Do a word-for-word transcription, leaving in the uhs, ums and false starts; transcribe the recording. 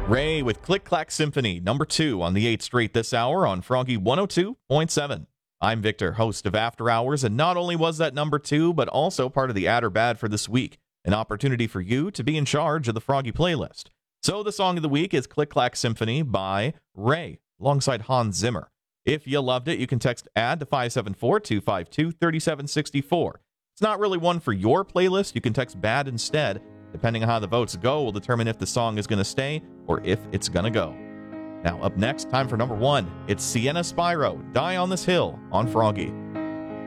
Ray with Click Clack Symphony, number two on the eighth straight this hour on Froggy one oh two point seven. I'm Victor, host of After Hours, and not only was that number two, but also part of the Add or Bad for this week, an opportunity for you to be in charge of the Froggy playlist. So the song of the week is Click Clack Symphony by Ray, alongside Hans Zimmer. If you loved it, you can text ADD to five seven four, two five two, three seven six four. It's not really one for your playlist. You can text BAD instead. Depending on how the votes go will determine if the song is going to stay or if it's going to go. Now, up next, time for number one. It's Sienna Spyro, Die on This Hill on Froggy.